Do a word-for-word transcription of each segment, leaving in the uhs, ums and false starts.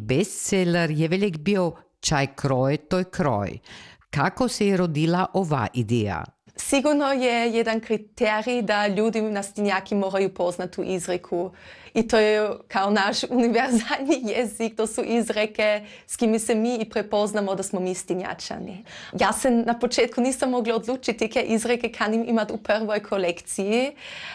bestseller je velik bio Čaj kroj, toj kroj. Kako se je rodila ova ideja? Sigurno je jedan kriterij da ljudi na Stinjaki moraju poznati tu izreku. I to je kao naš univerzalni jezik, to su izreke s kime se mi i prepoznamo da smo mi Stinjačani. Ja se na početku nisam mogla odlučiti koje izreke kanim imati u prvoj kolekciji,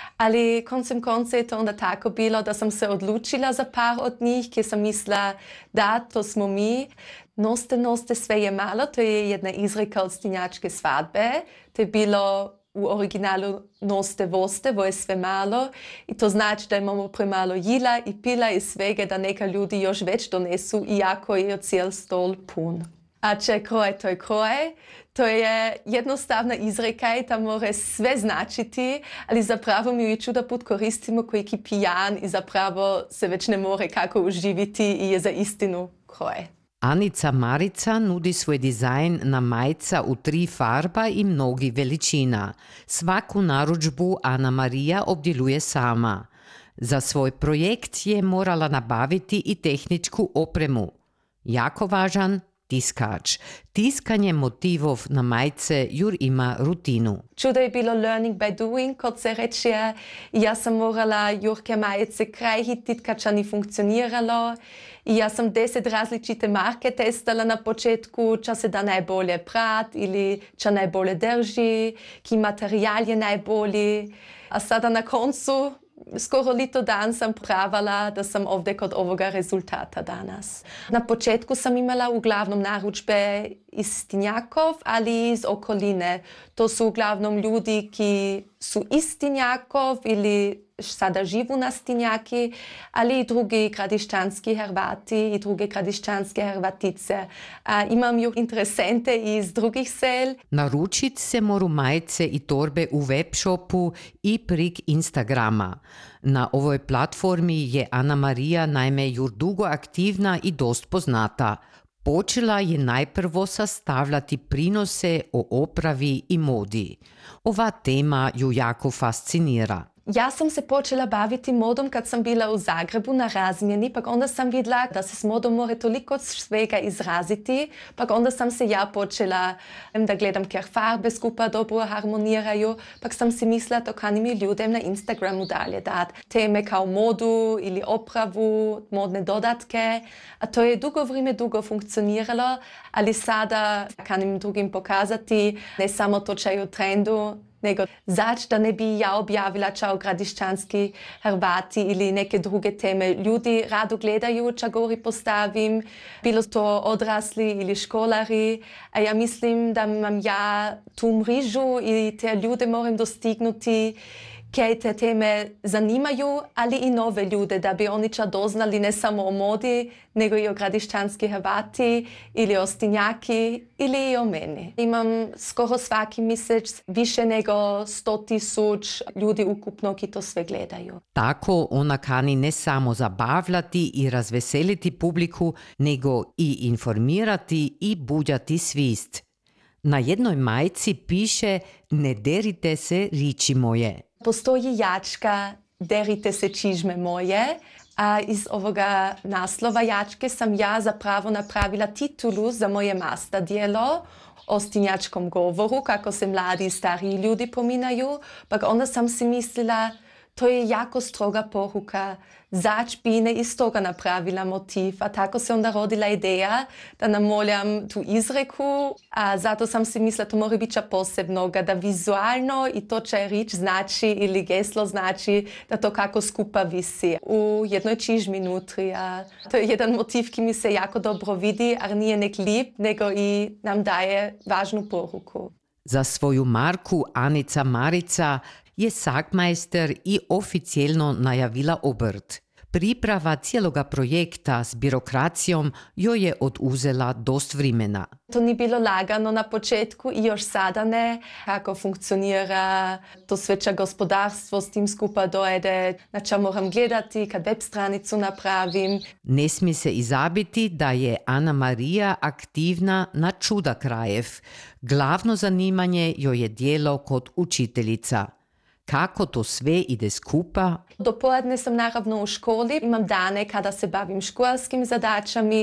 ali koncem konca je to onda tako bilo da sam se odlučila za par od njih, gdje sam mislila da to smo mi. Noste, noste, sve je malo, to je jedna izreka od Stinjačke svadbe. To je bilo u originalu noste, voste, vo je sve malo. I to znači da imamo premalo jila i pila i svega da neka ljudi još već donesu, iako je cijel stol pun. A če kroje, to je kroje. To je jednostavna izreka i tam more sve značiti, ali zapravo mi ju čuda put koristimo koji ki pijan i zapravo se već ne more kako uživiti i je za istinu kroje. Anica Marica nudi svoj dizajn na majca u tri farba i mnogi veličina. Svaku narudžbu Ana Marija obdjeluje sama. Za svoj projekt je morala nabaviti i tehničku opremu. Jako važan tiskač. Tiskanje motivov na majce jur ima rutinu. Čudo je bilo learning by doing, kot se reče. Ja sam morala jurke majice kraj hitit kad ča ni funkcioniralo. I ja sam deset različite marke testala na početku, ča se da najbolje prat ili ča najbolje drži, ki materijal je najbolji. A sada na koncu skoro lito dan sam pravala da sam ovdje kod ovoga rezultata danas. Na početku sam imala uglavnom narudžbe iz Stinjakov, ali iz okoline. To su uglavnom ljudi ki su iz Stinjakov ili sada živu na Stinjaki, ali i drugi gradišćanski Hrvati i druge gradišćanske Hrvatice. A imam ju interesente iz drugih sel. Naručit se moru majice i torbe u webshopu i prik Instagrama. Na ovoj platformi je Ana Marija najme jur dugo aktivna i dost poznata. Počela je najprvo sastavljati prinose o opravi i modi. Ova tema ju jako fascinira. Ja sam se počela baviti modom kad sam bila u Zagrebu na razmjeni, pak onda sam vidjela da se s modom more toliko svega izraziti, pak onda sam se ja počela da gledam kjer farbe skupa dobro harmoniraju, pak sam si mislila to kanim i ljudem na Instagramu dalje dat. Teme kao modu ili opravu, modne dodatke, a to je dugo vrijeme dugo funkcioniralo, ali sada kanim drugim pokazati ne samo to čaj u trendu, nego zač da ne bi ja objavila čao gradišćanski Hrvati ili neke druge teme. Ljudi rado gledaju ča gori postavim, bilo to odrasli ili školari, a ja mislim da imam ja tu mrižu i te ljude moram dostignuti kaj te teme zanimaju, ali i nove ljude, da bi oni ča doznali ne samo o modi, nego i o gradišćanski Hrvati ili o Stinjaki ili i o meni. Imam skoro svaki mjesec više nego sto tisuć ljudi ukupno ki to sve gledaju. Tako ona kani ne samo zabavljati i razveseliti publiku, nego i informirati i buđati svist. Na jednoj majci piše "Ne derite se riči moje". Postoji jačka "Derite se čižme moje", a iz ovoga naslova jačke sam ja zapravo napravila titulu za moje master djelo o stinjačkom govoru, kako se mladi i stariji ljudi pominaju, pa onda sam si mislila to je jako stroga poruka. Zač bi ne iz toga napravila motiv, a tako se onda rodila ideja da namoljam tu izreku, a zato sam si mislila to mora biti posebnoga, da vizualno i to če rič znači ili geslo znači da to kako skupa visi u jednoj čižmi nutri. A to je jedan motiv ki mi se jako dobro vidi, a nije nek lip, nego i nam daje važnu poruku. Za svoju marku Anica Marica je Sagmeister i oficijelno najavila obrt. Priprava cijeloga projekta s birokracijom joj je oduzela dost vremena. To ni bilo lagano na početku i još sada ne. Kako funkcionira to sveće gospodarstvo, s tim skupa dojede, na ča moram gledati kad web stranicu napravim. Ne smije se izabiti da je Ana Marija aktivna na čuda krajev. Glavno zanimanje joj je djelo kod učiteljica. Kako to sve ide skupa? Dopoledne sam naravno u školi, imam dane kada se bavim školskim zadačami